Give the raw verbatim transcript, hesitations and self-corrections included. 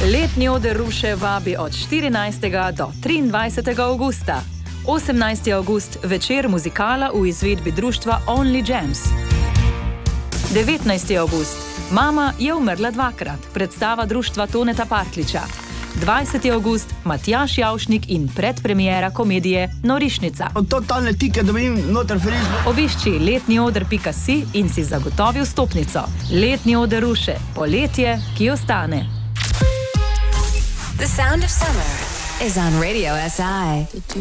Letni oder Ruše vabi od štirinajstega do triindvajsetega avgusta. osemnajsti avgust večer muzikala v izvedbi društva Only Jams. devetnajsti avgust Mama je umrla dvakrat, predstava društva Toneta Partljiča. dvajseti avgust Matjaž Javšnik in predpremiera komedije Norišnica. Totalne tike, da vidim noter frižbo. Obišči letni oder pika si in si zagotovi vstopnico. Letni oder Ruše, poletje, ki ostane. The sound of summer is on Radio S I.